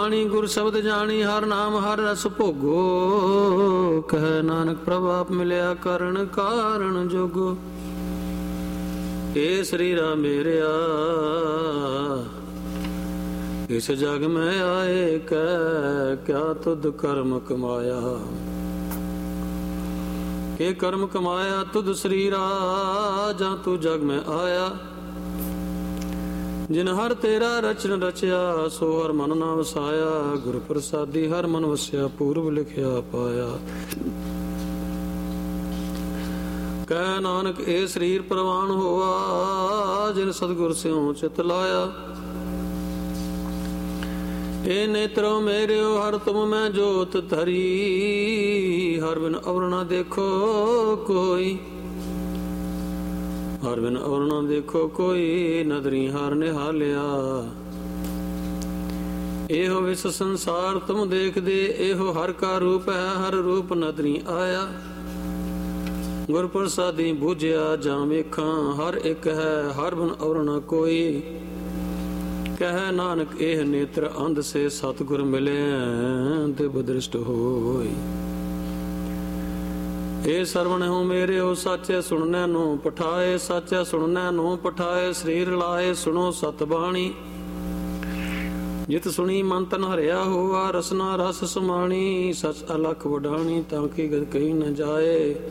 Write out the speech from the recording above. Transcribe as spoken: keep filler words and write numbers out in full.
ਬਾਣੀ ਗੁਰ ਸ਼ਬਦ ਜਾਣੀ, ਹਰ ਨਾਮ ਹਰ ਰਸ ਭੋਗੋ। ਕਹਿ ਨਾਨਕ ਪ੍ਰਭ ਆਪ ਮਿਲਿਆ, ਕਰਨ ਕਾਰਨ ਜੋਗੋ। ਏ ਸਰੀਰਾ ਮੇਰਿਆ ਇਸ ਜਗ ਮੈਂ ਆਏ, ਕਹਿ ਕਿਆ ਤੁਧ ਕਰਮ ਕਮਾਇਆ। ਇਹ ਕਰਮ ਕਮਾਇਆ ਤੁਧ ਸਰੀਰਾ, ਜਾਂ ਤੂੰ ਜਗ ਮੈਂ ਆਇਆ। ਜਿਨ ਹਰ ਤੇਰਾ ਰਚਨ ਰਚਿਆ, ਸੋ ਹਰ ਮਨ ਨਾ ਵਸਾਇਆ। ਗੁਰ ਪ੍ਰਸਾਦੀ ਹਰ ਮਨ ਵਸਿਆ, ਪੂਰਬ ਲਿਖਿਆ ਪਾਇਆ। ਕਹਿ ਨਾਨਕ ਇਹ ਸਰੀਰ ਪ੍ਰਵਾਨ ਹੋਆ, ਜਿਨ ਸਤਿਗੁਰ ਸਿਉ ਚਿਤ ਲਾਇਆ। ਇਹ ਨੇਤਰੋ ਮੇਰਿਓ ਹਰ ਤੁਮ ਮੈਂ ਜੋਤ ਧਰੀ, ਹਰ ਬਿਨ ਅਵਰ ਨਾ ਦੇਖੋ ਕੋਈ। ਹਰ ਬਿਨ ਅਵਰ ਨਾ ਦੇਖੋ ਕੋਈ, ਨਦਰੀ ਹਰ ਨਿਹਾਲਿਆ। ਇਹੋ ਵਿਸ ਸੰਸਾਰ ਤੁਮ ਦੇਖਦੇ, ਇਹੋ ਹਰ ਕਾ ਰੂਪ ਹੈ, ਹਰ ਰੂਪ ਨਦਰੀ ਆਇਆ। ਗੁਰ ਪ੍ਰਸਾਦੀ ਬੂਝਿਆ ਜਾਂ ਵੇਖਾਂ, ਹਰ ਇੱਕ ਹੈ ਹਰ ਬਿਨ ਅਵਰ ਨਾ ਕੋਈ। ਕਹਿ ਨਾਨਕ ਇਹ ਨੇਤਰ ਅੰਧ ਸੇ, ਸਤਿਗੁਰ ਮਿਲਿਆ ਦਿਵ ਦ੍ਰਿਸ਼ਟ ਹੋਈ। ਇਹ ਸਰਵਣ ਹੋ ਮੇਰੇ ਹੋ ਸਾਚੇ, ਸੁਣਨੇ ਨੂੰ ਪਠਾਏ। ਸਾਚੇ ਸੁਣਨੇ ਨੂੰ ਪਠਾਏ, ਸਰੀਰ ਲਾਏ ਸੁਣੋ ਸਤ ਬਾਣੀ। ਜਿਤ ਸੁਣੀ ਮਨ ਤਨ ਹਰਿਆ ਹੋਆ, ਰਸਨਾ ਰਸ ਸਮਾਣੀ। ਸਚ ਅਲਖ ਵਡਾਣੀ, ਤਾਂ ਕੀ ਗਤ ਕਹੀ ਨ ਜਾਏ।